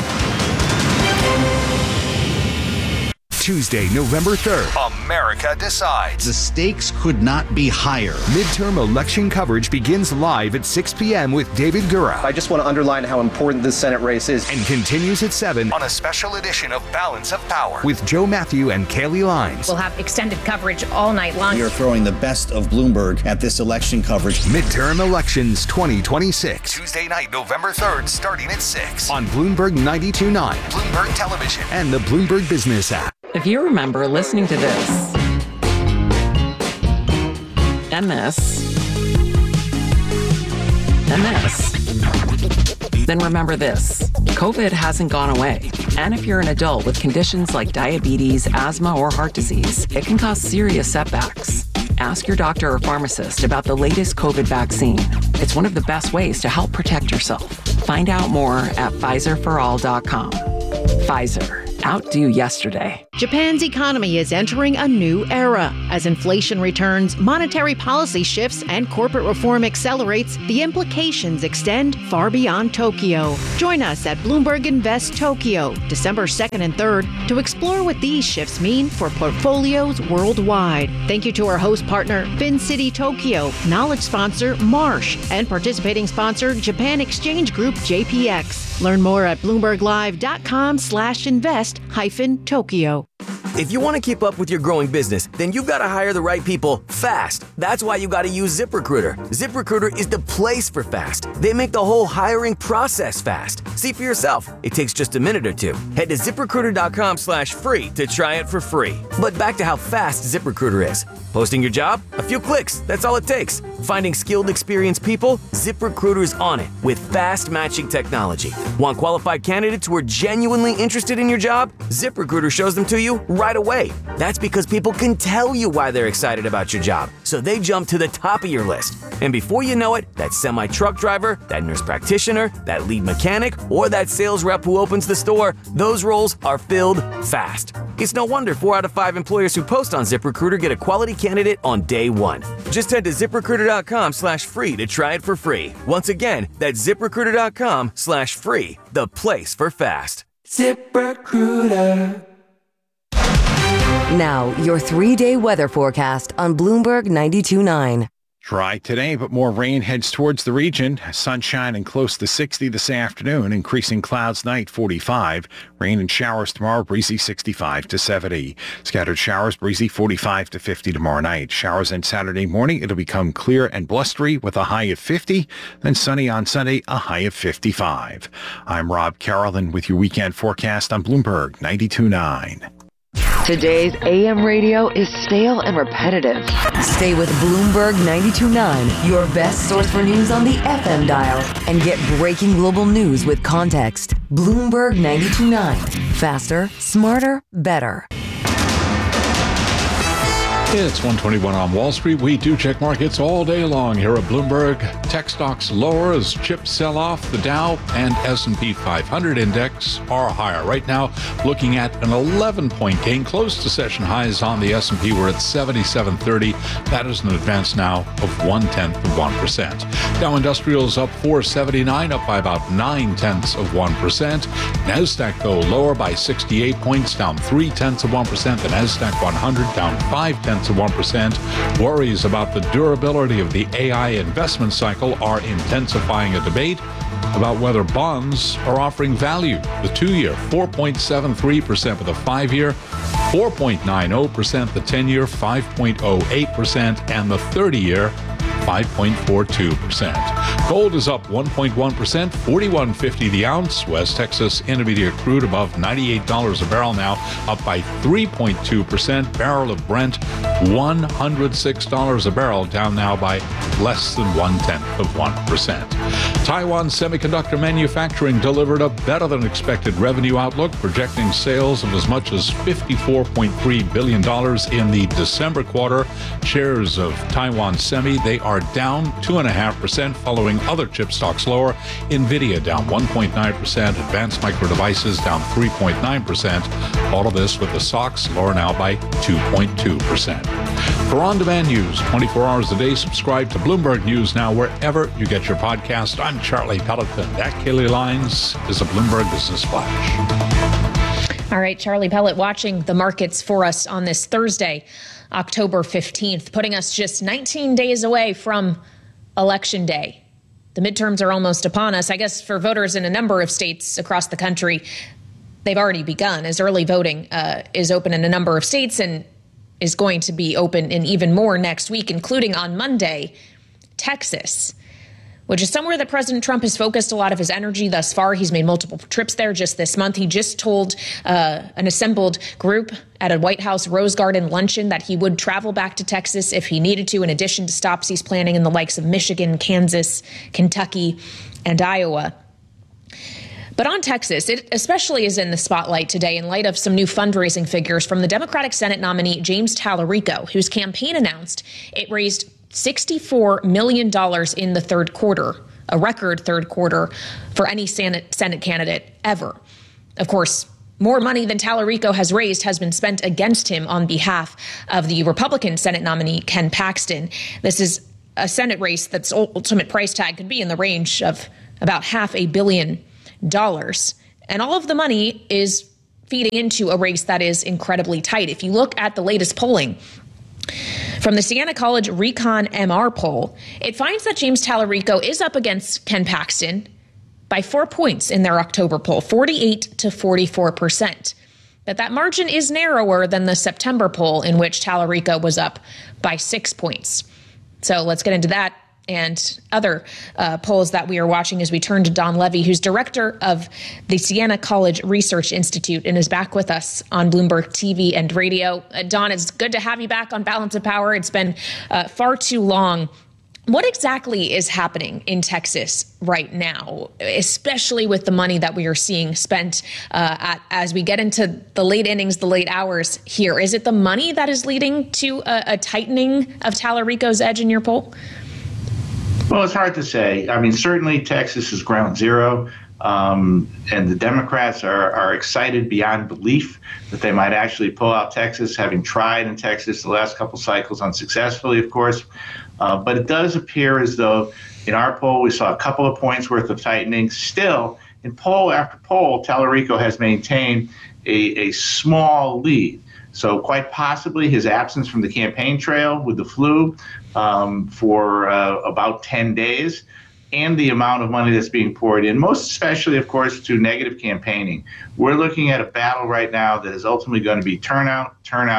Speaker 24: Tuesday, November 3rd, America decides.
Speaker 8: The stakes could not be higher.
Speaker 24: Midterm election coverage begins live at 6 p.m. with David Gura.
Speaker 10: I just want to underline how important this Senate race is.
Speaker 24: And continues at 7 on a special edition of Balance of Power with Joe Matthew and Kayleigh Lines.
Speaker 5: We'll have extended coverage all night long.
Speaker 8: We are throwing the best of Bloomberg at this election coverage.
Speaker 24: Midterm elections 2026. Tuesday night, November 3rd, starting at 6 on Bloomberg 92.9, Bloomberg Television, and the Bloomberg Business app.
Speaker 11: If you remember listening to this, and this, and this, then remember this. COVID hasn't gone away. And if you're an adult with conditions like diabetes, asthma, or heart disease, it can cause serious setbacks. ask your doctor or pharmacist about the latest COVID vaccine. It's one of the best ways to help protect yourself. Find out more at PfizerForAll.com. Pfizer. Outdo yesterday.
Speaker 23: Japan's economy is entering a new era. As inflation returns, monetary policy shifts, and corporate reform accelerates, the implications extend far beyond Tokyo. Join us at Bloomberg Invest Tokyo, December 2nd and 3rd, to explore what these shifts mean for portfolios worldwide. Thank you to our host partner, FinCity Tokyo, knowledge sponsor, Marsh, and participating sponsor, Japan Exchange Group, JPX. Learn more at BloombergLive.com/invest-Tokyo.
Speaker 12: If you want to keep up with your growing business, then you've got to hire the right people fast. That's why you got to use ZipRecruiter. ZipRecruiter is the place for fast. They make the whole hiring process fast. See for yourself. It takes just a minute or two. Head to ZipRecruiter.com/free to try it for free. But back to how fast ZipRecruiter is. Posting your job? A few clicks. That's all it takes. Finding skilled, experienced people? ZipRecruiter's on it with fast matching technology. Want qualified candidates who are genuinely interested in your job? ZipRecruiter shows them to you right away. That's because people can tell you why they're excited about your job, so they jump to the top of your list. And before you know it, that semi-truck driver, that nurse practitioner, that lead mechanic, or that sales rep who opens the store, those roles are filled fast. It's no wonder 4 out of 5 employers who post on ZipRecruiter get a quality candidate on day one. Just head to ZipRecruiter.com/free to try it for free. Once again, that's ZipRecruiter.com/free, the place for fast. ZipRecruiter.
Speaker 9: Now, your 3-day weather forecast on Bloomberg 92.9.
Speaker 13: Dry today, but more rain heads towards the region. Sunshine and close to 60 this afternoon. Increasing clouds night, 45. Rain and showers tomorrow, breezy 65 to 70. Scattered showers, breezy 45 to 50 tomorrow night. Showers on Saturday morning. It'll become clear and blustery with a high of 50. Then sunny on Sunday, a high of 55. I'm Rob Carrollton with your weekend forecast on Bloomberg 92.9.
Speaker 9: Today's AM radio is stale and repetitive. Stay with Bloomberg 92.9, your best source for news on the FM dial, and get breaking global news with context. Bloomberg 92.9. Faster, smarter, better.
Speaker 1: It's 1:21 on Wall Street. We do check markets all day long here at Bloomberg. Tech stocks lower as chips sell off. The Dow and S&P 500 index are higher. Right now, looking at an 11-point gain, close to session highs on the S&P. We're at 7730. That is an advance now of 0.1%. Dow Industrials up 479, up by about 0.9%. NASDAQ, though, lower by 68 points, down 0.3%. The NASDAQ 100 down 0.5%. Worries about the durability of the AI investment cycle are intensifying a debate about whether bonds are offering value. The 2-year, 4.73%, with a 5-year, 4.90%, the 10-year, 5.08%, and the 30-year, 5.42%. Gold is up 1.1%, $41.50 the ounce. West Texas Intermediate crude above $98 a barrel now, up by 3.2%. Barrel of Brent, $106 a barrel, down now by less than 0.1%. Taiwan Semiconductor Manufacturing delivered a better than expected revenue outlook, projecting sales of as much as $54.3 billion in the December quarter. Shares of Taiwan Semi, they are down 2.5%, following other chip stocks lower. NVIDIA down 1.9%, Advanced Micro Devices down 3.9%. All of this with the stocks lower now by 2.2%. For on-demand news, 24 hours a day, subscribe to Bloomberg News Now wherever you get your podcast. I'm Charlie Pelleton. That, Kaylee Lines, is a Bloomberg Business Flash.
Speaker 5: All right, Charlie Pellet watching the markets for us on this Thursday, October 15th, putting us just 19 days away from Election Day. The midterms are almost upon us. I guess for voters in a number of states across the country, they've already begun, as early voting is open in a number of states and is going to be open in even more next week, including on Monday, Texas, which is somewhere that President Trump has focused a lot of his energy thus far. He's made multiple trips there just this month. He just told an assembled group at a White House Rose Garden luncheon that he would travel back to Texas if he needed to, in addition to stops he's planning in the likes of Michigan, Kansas, Kentucky, and Iowa. But on Texas, it especially is in the spotlight today in light of some new fundraising figures from the Democratic Senate nominee James Tallarico, whose campaign announced it raised $64 million in the third quarter, a record third quarter for any Senate candidate ever. Of course, more money than Tallarico has raised has been spent against him on behalf of the Republican Senate nominee, Ken Paxton. This is a Senate race that's ultimate price tag could be in the range of about $500 million. And all of the money is feeding into a race that is incredibly tight. If you look at the latest polling from the Siena College Recon MR poll, it finds that James Tallarico is up against Ken Paxton by 4 points in their October poll, 48 to 44%. But that margin is narrower than the September poll, in which Tallarico was up by 6 points. So let's get into that and other polls that we are watching as we turn to Don Levy, who's director of the Siena College Research Institute and is back with us on Bloomberg TV and radio. Don, it's good to have you back on Balance of Power. It's been far too long. What exactly is happening in Texas right now, especially with the money that we are seeing spent as we get into the late innings, the late hours here? Is it the money that is leading to a tightening of Tallarico's edge in your poll?
Speaker 14: Well, it's hard to say. I mean, certainly Texas is ground zero, and the Democrats are excited beyond belief that they might actually pull out Texas, having tried in Texas the last couple cycles unsuccessfully, of course. But it does appear as though in our poll, we saw a couple of points worth of tightening. Still, in poll after poll, Tallarico has maintained a small lead. So quite possibly his absence from the campaign trail with the flu for about 10 days and the amount of money that's being poured in, most especially, of course, to negative campaigning. We're looking at a battle right now that is ultimately going to be turnout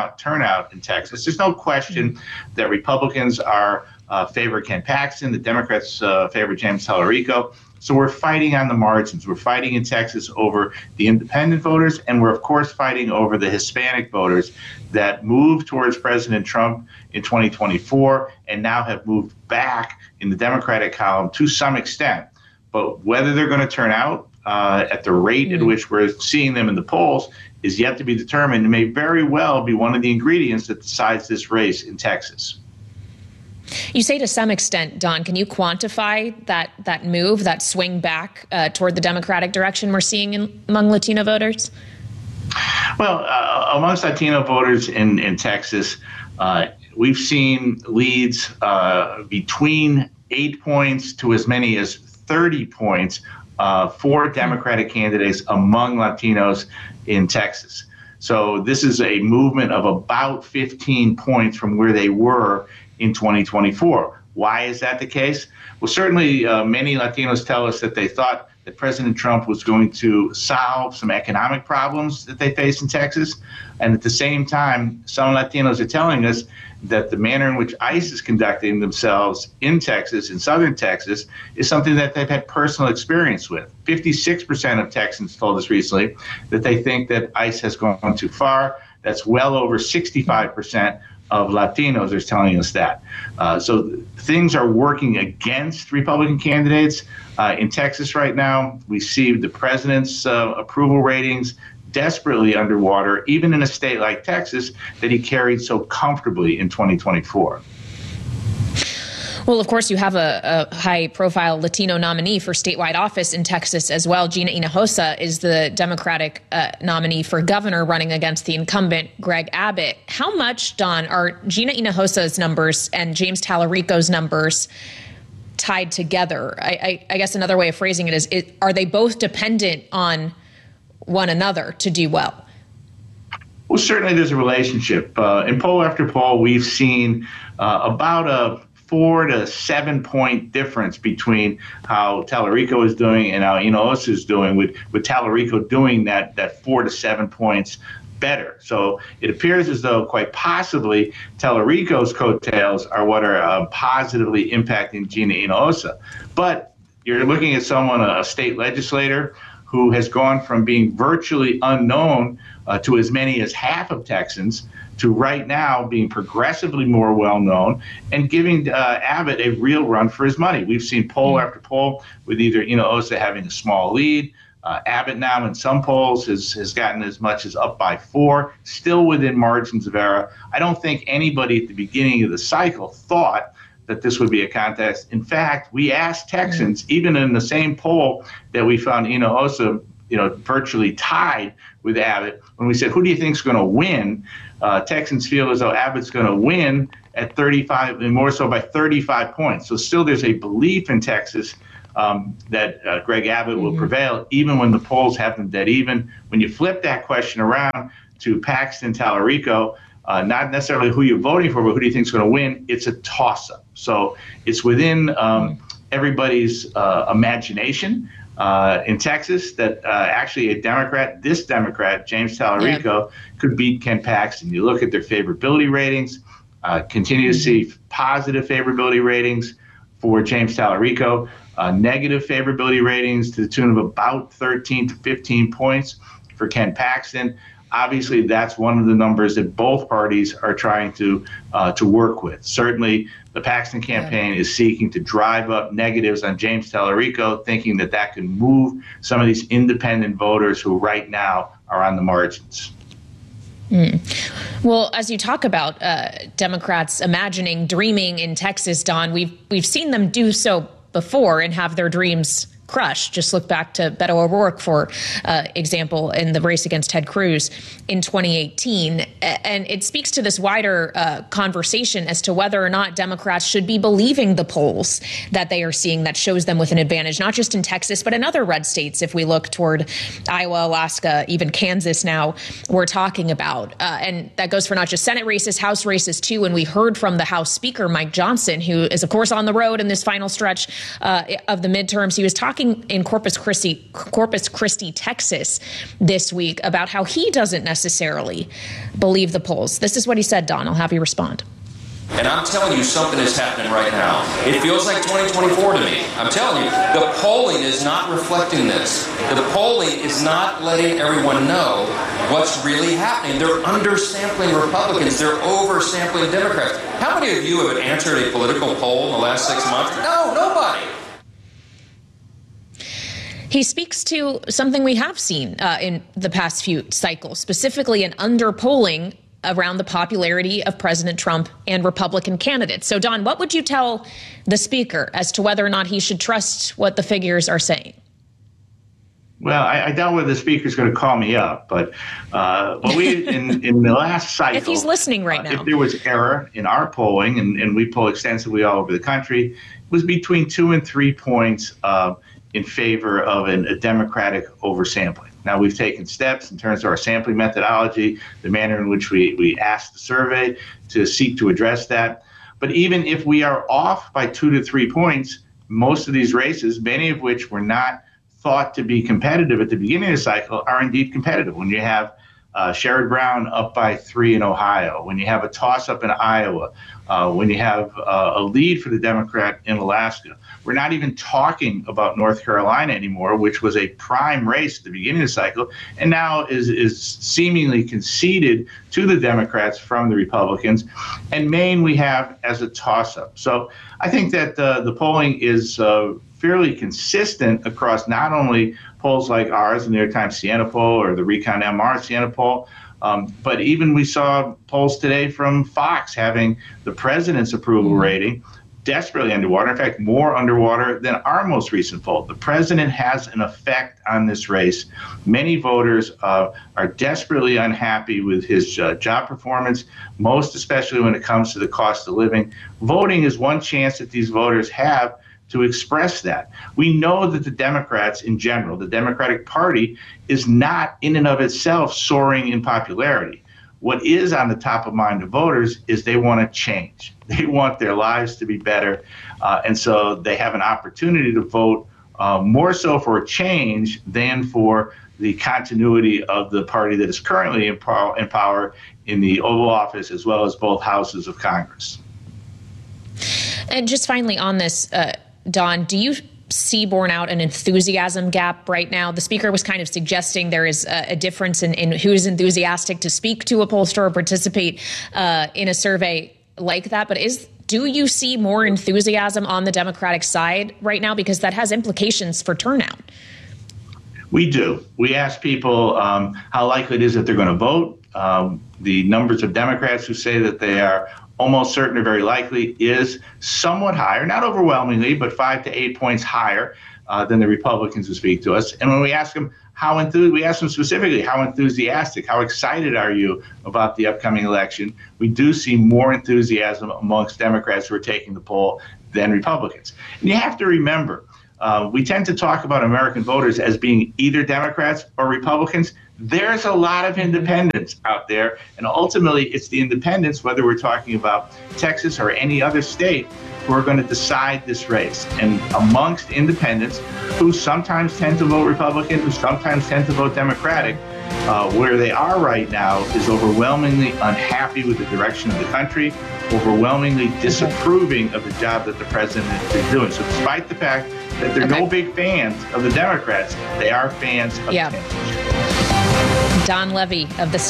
Speaker 14: in Texas. There's no question that Republicans are favor Ken Paxton, the Democrats favor James Tallarico. So we're fighting on the margins. We're fighting in Texas over the independent voters, and we're, of course, fighting over the Hispanic voters that moved towards President Trump in 2024 and now have moved back in the Democratic column to some extent. But whether they're going to turn out at the rate at which we're seeing them in the polls is yet to be determined. It may very well be one of the ingredients that decides this race in Texas.
Speaker 5: You say to some extent, Don, can you quantify that move, that swing back toward the Democratic direction we're seeing among Latino voters?
Speaker 14: Well, amongst Latino voters in Texas, we've seen leads between 8 points to as many as 30 points for Democratic candidates among Latinos in Texas. So this is a movement of about 15 points from where they were in 2024. Why is that the case? Well, certainly many Latinos tell us that they thought that President Trump was going to solve some economic problems that they face in Texas. And at the same time, some Latinos are telling us that the manner in which ICE is conducting themselves in Texas, in southern Texas, is something that they've had personal experience with. 56% of Texans told us recently that they think that ICE has gone too far. That's well over 65% of Latinos are telling us that. So things are working against Republican candidates. In Texas right now, we see the president's approval ratings desperately underwater, even in a state like Texas that he carried so comfortably in 2024.
Speaker 5: Well, of course, you have a high-profile Latino nominee for statewide office in Texas as well. Gina Hinojosa is the Democratic nominee for governor running against the incumbent Greg Abbott. How much, Don, are Gina Hinojosa's numbers and James Tallarico's numbers tied together? I guess another way of phrasing it is, are they both dependent on one another to do well?
Speaker 14: Well, certainly there's a relationship. In poll after poll, we've seen about a 4 to 7 point difference between how Tallarico is doing and how Hinojosa is doing, with Tallarico doing that 4 to 7 points better. So it appears as though quite possibly Tallarico's coattails are what are positively impacting Gina Hinojosa. But you're looking at someone, a state legislator, who has gone from being virtually unknown to as many as half of Texans, to right now being progressively more well-known and giving Abbott a real run for his money. We've seen poll after poll with either Hinojosa having a small lead Abbott now in some polls has gotten as much as up by 4, still within margins of error. I don't think anybody at the beginning of the cycle thought that this would be a contest. In fact, we asked Texans, even in the same poll that we found Hinojosa, virtually tied with Abbott, when we said, who do you think is going to win? Texans feel as though Abbott's going to win at 35, and more so by 35 points. So still there's a belief in Texas that Greg Abbott will prevail, even when the polls have them dead even. When you flip that question around to Paxton, Tallarico, not necessarily who you're voting for, but who do you think is going to win, it's a toss-up. So it's within everybody's imagination in Texas that actually this Democrat, James Tallarico, could beat Ken Paxton. You look at their favorability ratings, continue to see positive favorability ratings for James Tallarico, negative favorability ratings to the tune of about 13 to 15 points for Ken Paxton. Obviously, that's one of the numbers that both parties are trying to work with. Certainly, the Paxton campaign is seeking to drive up negatives on James Tallarico, thinking that can move some of these independent voters who right now are on the margins.
Speaker 5: Well, as you talk about Democrats imagining, dreaming in Texas, Don, we've seen them do so before and have their dreams crushed. Just look back to Beto O'Rourke, for example, in the race against Ted Cruz in 2018. And it speaks to this wider conversation as to whether or not Democrats should be believing the polls that they are seeing that shows them with an advantage, not just in Texas, but in other red states. If we look toward Iowa, Alaska, even Kansas now, we're talking about. And that goes for not just Senate races, House races too. And we heard from the House Speaker, Mike Johnson, who is, of course, on the road in this final stretch of the midterms. He was talking in Corpus Christi, Texas this week about how he doesn't necessarily believe the polls. This is what he said, Don. I'll have you respond.
Speaker 15: And I'm telling you, something is happening right now. It feels like 2024 to me. I'm telling you, the polling is not reflecting this. The polling is not letting everyone know what's really happening. They're undersampling Republicans. They're oversampling Democrats. How many of you have answered a political poll in the last 6 months? No, nobody.
Speaker 5: He speaks to something we have seen in the past few cycles, specifically an underpolling around the popularity of President Trump and Republican candidates. So, Don, what would you tell the speaker as to whether or not he should trust what the figures are saying?
Speaker 14: Well, I doubt whether the speaker's going to call me up, but we in the last cycle,
Speaker 5: if he's listening right now,
Speaker 14: if there was error in our polling, and we poll extensively all over the country, it was between 2 and 3 points in favor of a Democratic oversampling. Now, we've taken steps in terms of our sampling methodology, the manner in which we asked the survey to seek to address that. But even if we are off by 2 to 3 points, most of these races, many of which were not thought to be competitive at the beginning of the cycle, are indeed competitive. When you have Sherrod Brown up by 3 in Ohio, when you have a toss-up in Iowa, when you have a lead for the Democrat in Alaska. We're not even talking about North Carolina anymore, which was a prime race at the beginning of the cycle, and now is seemingly conceded to the Democrats from the Republicans. And Maine we have as a toss-up. So I think that the polling is fairly consistent across not only polls like ours, the New York Times Siena poll or the Recon MR Siena poll, but even we saw polls today from Fox having the president's approval rating desperately underwater, in fact, more underwater than our most recent poll. The president has an effect on this race. Many voters are desperately unhappy with his job performance, most especially when it comes to the cost of living. Voting is one chance that these voters have to express that. We know that the Democrats in general, the Democratic Party, is not in and of itself soaring in popularity. What is on the top of mind of voters is they want to change. They want their lives to be better. And so they have an opportunity to vote more so for a change than for the continuity of the party that is currently in power in the Oval Office as well as both houses of Congress.
Speaker 5: And just finally on this, Don, do you see borne out an enthusiasm gap right now? The speaker was kind of suggesting there is a difference in who is enthusiastic to speak to a pollster or participate in a survey like that. But do you see more enthusiasm on the Democratic side right now? Because that has implications for turnout.
Speaker 14: We do. We ask people how likely it is that they're going to vote. The numbers of Democrats who say that they are almost certain or very likely is somewhat higher, not overwhelmingly, but 5 to 8 points higher than the Republicans who speak to us. And when we ask them we ask them specifically, how enthusiastic, how excited are you about the upcoming election? We do see more enthusiasm amongst Democrats who are taking the poll than Republicans. And you have to remember, we tend to talk about American voters as being either Democrats or Republicans. There's a lot of independents out there, and ultimately it's the independents, whether we're talking about Texas or any other state, who are going to decide this race. And amongst independents, who sometimes tend to vote Republican, who sometimes tend to vote Democratic, where they are right now is overwhelmingly unhappy with the direction of the country, overwhelmingly disapproving of the job that the president is doing. So despite the fact that they're no big fans of the Democrats, they are fans of change.
Speaker 5: Don Levy of the